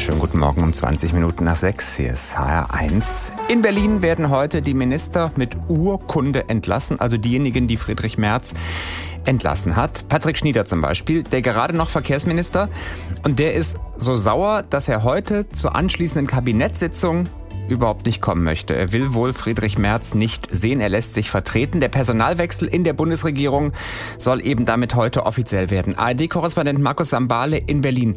Schönen guten Morgen um 20 Minuten nach 6. Hier ist HR1. In Berlin werden heute die Minister mit Urkunde entlassen, also diejenigen, die Friedrich Merz entlassen hat. Patrick Schnieder zum Beispiel, der gerade noch Verkehrsminister. Und der ist so sauer, dass er heute zur anschließenden Kabinettssitzung überhaupt nicht kommen möchte. Er will wohl Friedrich Merz nicht sehen. Er lässt sich vertreten. Der Personalwechsel in der Bundesregierung soll eben damit heute offiziell werden. ARD-Korrespondent Markus Sambale in Berlin.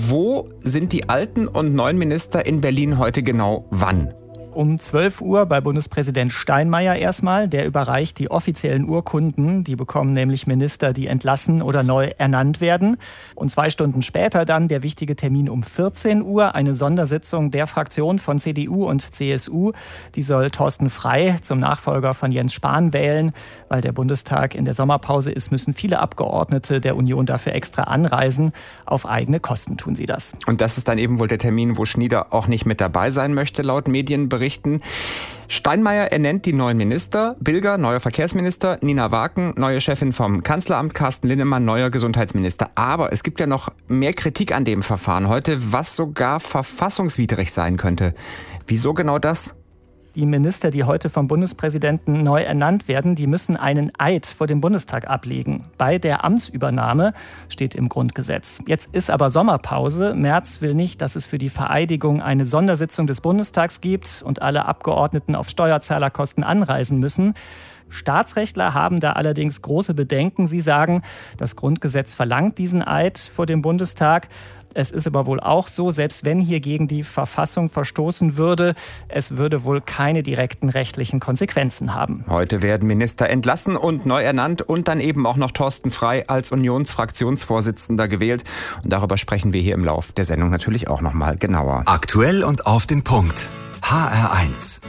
Wo sind die alten und neuen Minister in Berlin heute genau wann? Um 12 Uhr bei Bundespräsident Steinmeier erstmal. Der überreicht die offiziellen Urkunden. Die bekommen nämlich Minister, die entlassen oder neu ernannt werden. Und 2 Stunden später dann der wichtige Termin um 14 Uhr. Eine Sondersitzung der Fraktionen von CDU und CSU. Die soll Thorsten Frey zum Nachfolger von Jens Spahn wählen. Weil der Bundestag in der Sommerpause ist, müssen viele Abgeordnete der Union dafür extra anreisen. Auf eigene Kosten tun sie das. Und das ist dann eben wohl der Termin, wo Schnieder auch nicht mit dabei sein möchte, laut Medienberichten. Steinmeier ernennt die neuen Minister. Bilger, neuer Verkehrsminister. Nina Waken, neue Chefin vom Kanzleramt. Carsten Linnemann, neuer Gesundheitsminister. Aber es gibt ja noch mehr Kritik an dem Verfahren heute, was sogar verfassungswidrig sein könnte. Wieso genau das? Die Minister, die heute vom Bundespräsidenten neu ernannt werden, die müssen einen Eid vor dem Bundestag ablegen. Bei der Amtsübernahme steht im Grundgesetz. Jetzt ist aber Sommerpause. Merz will nicht, dass es für die Vereidigung eine Sondersitzung des Bundestags gibt und alle Abgeordneten auf Steuerzahlerkosten anreisen müssen. Staatsrechtler haben da allerdings große Bedenken. Sie sagen, das Grundgesetz verlangt diesen Eid vor dem Bundestag. Es ist aber wohl auch so, selbst wenn hier gegen die Verfassung verstoßen würde, es würde wohl keine direkten rechtlichen Konsequenzen haben. Heute werden Minister entlassen und neu ernannt und dann eben auch noch Thorsten Frey als Unionsfraktionsvorsitzender gewählt. Und darüber sprechen wir hier im Lauf der Sendung natürlich auch noch mal genauer. Aktuell und auf den Punkt. HR1.